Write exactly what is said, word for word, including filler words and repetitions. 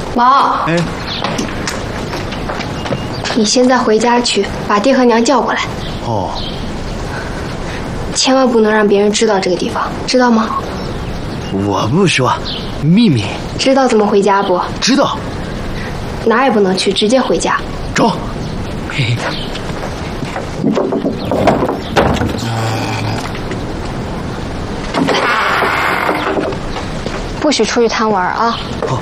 毛， 哎， 你现在回家去，把爹和娘叫过来。 哦， 千万不能让别人知道这个地方，知道吗？ 我不说，秘密。 知道怎么回家不？ 知道。 哪儿也不能去，直接回家。 走。嘿嘿。 不许出去贪玩啊！ 好。